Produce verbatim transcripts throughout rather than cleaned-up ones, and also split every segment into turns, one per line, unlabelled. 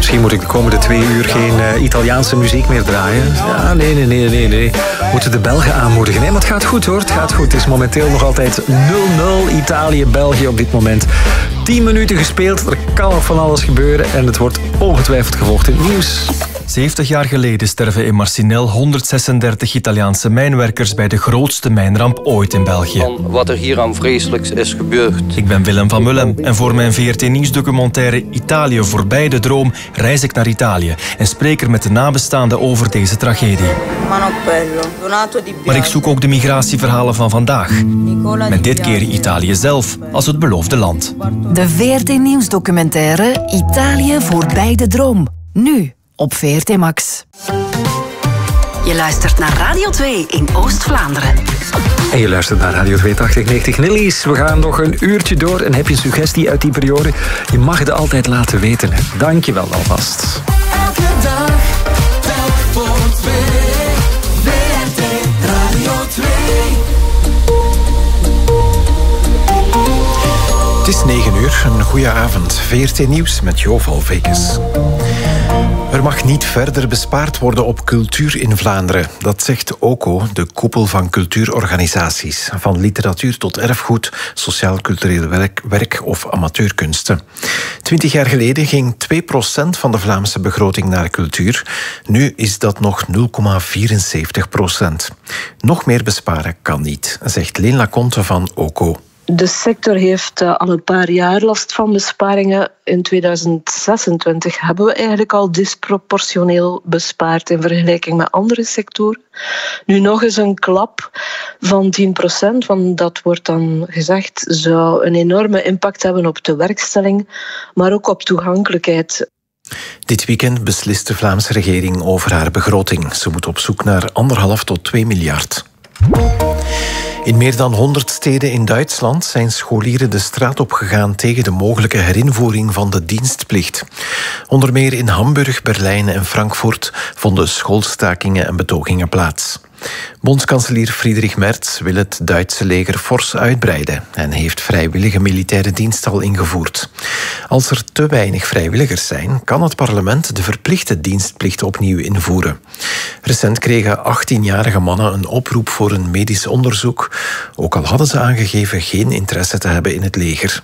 Misschien moet ik de komende twee uur geen uh, Italiaanse muziek meer draaien. Ja, nee, nee, nee, nee, nee. We moeten de Belgen aanmoedigen. Nee, maar het gaat goed hoor, het gaat goed. Het is momenteel nog altijd nul nul Italië-België op dit moment. tien minuten gespeeld, er kan nog van alles gebeuren en het wordt ongetwijfeld gevolgd in het nieuws.
zeventig jaar geleden sterven in Marcinelle honderdzesendertig Italiaanse mijnwerkers bij de grootste mijnramp ooit in België.
Van wat er hier aan vreselijks is gebeurd.
Ik ben Willem van Mullen en voor mijn V R T-nieuwsdocumentaire Italië voorbij de droom reis ik naar Italië en spreek er met de nabestaanden over deze tragedie. Maar ik zoek ook de migratieverhalen van vandaag. Met dit keer Italië zelf als het beloofde land.
De V R T-nieuwsdocumentaire Italië voorbij de droom. Nu op V R T Max.
Je luistert naar Radio twee in Oost-Vlaanderen.
En je luistert naar Radio twee tachtig negentig Nillies. We gaan nog een uurtje door en heb je een suggestie uit die periode? Je mag het altijd laten weten. Hè. Dank je wel alvast.
Elke dag, telk voor twee. V R T Radio twee.
Het is negen uur, een goeie avond. V R T Nieuws met Jo Valvekes. Er mag niet verder bespaard worden op cultuur in Vlaanderen. Dat zegt OCO, de koepel van cultuurorganisaties. Van literatuur tot erfgoed, sociaal-cultureel werk, werk of amateurkunsten. Twintig jaar geleden ging twee procent van de Vlaamse begroting naar cultuur. Nu is dat nog nul komma vierenzeventig procent. Nog meer besparen kan niet, zegt Leen Laconte van OCO.
De sector heeft uh, al een paar jaar last van besparingen. In tweeduizend zesentwintig hebben we eigenlijk al disproportioneel bespaard in vergelijking met andere sectoren. Nu nog eens een klap van tien procent, want dat wordt dan gezegd, zou een enorme impact hebben op de werkstelling, maar ook op toegankelijkheid.
Dit weekend beslist de Vlaamse regering over haar begroting. Ze moet op zoek naar anderhalf tot twee miljard. In meer dan honderd steden in Duitsland zijn scholieren de straat opgegaan tegen de mogelijke herinvoering van de dienstplicht. Onder meer in Hamburg, Berlijn en Frankfurt vonden schoolstakingen en betogingen plaats. Bondskanselier Friedrich Merz wil het Duitse leger fors uitbreiden en heeft vrijwillige militaire dienst al ingevoerd. Als er te weinig vrijwilligers zijn, kan het parlement de verplichte dienstplicht opnieuw invoeren. Recent kregen achttienjarige mannen een oproep voor een medisch onderzoek, ook al hadden ze aangegeven geen interesse te hebben in het leger.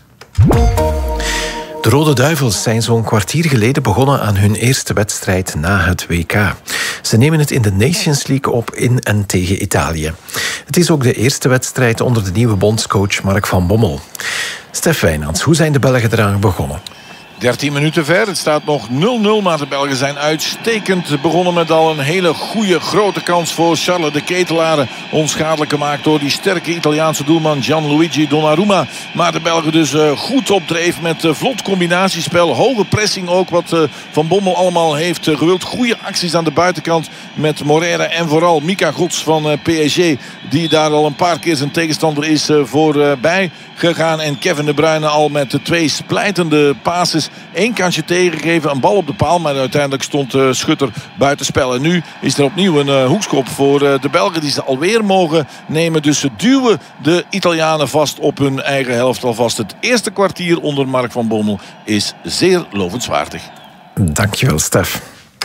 De Rode Duivels zijn zo'n kwartier geleden begonnen aan hun eerste wedstrijd na het W K. Ze nemen het in de Nations League op in en tegen Italië. Het is ook de eerste wedstrijd onder de nieuwe bondscoach Mark van Bommel. Stef Wijnands, hoe zijn de Belgen eraan begonnen?
dertien minuten ver, het staat nog nul nul, maar de Belgen zijn uitstekend begonnen met al een hele goede grote kans voor Charles de Ketelaere. Onschadelijk gemaakt door die sterke Italiaanse doelman Gianluigi Donnarumma. Maar de Belgen dus uh, goed op dreef met uh, vlot combinatiespel, hoge pressing ook, wat uh, Van Bommel allemaal heeft uh, gewild. Goede acties aan de buitenkant met Morera en vooral Mika Gods van uh, P S G, die daar al een paar keer zijn tegenstander is uh, voorbij gegaan. En Kevin De Bruyne al met de twee splijtende passes Eén kansje tegengegeven, een bal op de paal, maar uiteindelijk stond uh, Schutter buitenspel. En nu is er opnieuw een uh, hoekschop voor uh, de Belgen die ze alweer mogen nemen. Dus ze duwen de Italianen vast op hun eigen helft alvast. Het eerste kwartier onder Mark van Bommel is zeer lovenswaardig.
Dankjewel, Stef.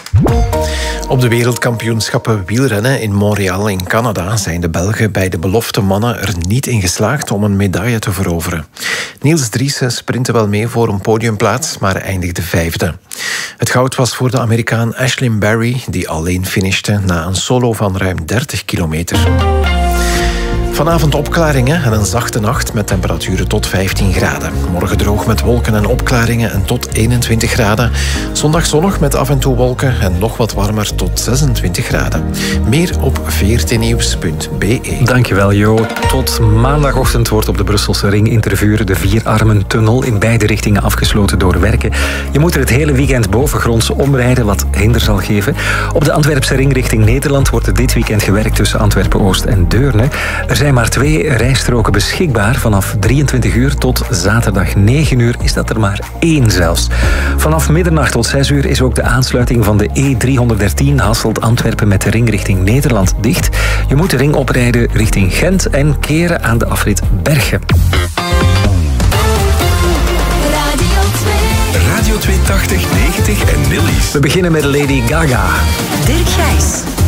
Op de wereldkampioenschappen wielrennen in Montreal in Canada zijn de Belgen bij de belofte mannen er niet in geslaagd om een medaille te veroveren. Niels Driessen sprintte wel mee voor een podiumplaats, maar eindigde vijfde. Het goud was voor de Amerikaan Ashlyn Barry, die alleen finishte na een solo van ruim dertig kilometer. Vanavond opklaringen en een zachte nacht met temperaturen tot vijftien graden. Morgen droog met wolken en opklaringen en tot eenentwintig graden. Zondag zonnig met af en toe wolken en nog wat warmer tot zesentwintig graden. Meer op v r t nieuws punt b e.
Dankjewel, Jo. Tot maandagochtend wordt op de Brusselse ring in Tervuren de Vierarmentunnel in beide richtingen afgesloten door werken. Je moet er het hele weekend bovengronds omrijden, wat hinder zal geven. Op de Antwerpse ring richting Nederland wordt er dit weekend gewerkt tussen Antwerpen-Oost en Deurne. Er zijn maar twee rijstroken beschikbaar. Vanaf drieëntwintig uur tot zaterdag negen uur is dat er maar één zelfs. Vanaf middernacht tot zes uur is ook de aansluiting van de E driehonderddertien Hasselt-Antwerpen met de ring richting Nederland dicht. Je moet de ring oprijden richting Gent en keren aan de afrit Bergen.
Radio
Radio twee tachtig, negentig en Nillies.
We beginnen met Lady Gaga.
Dirk Gijs.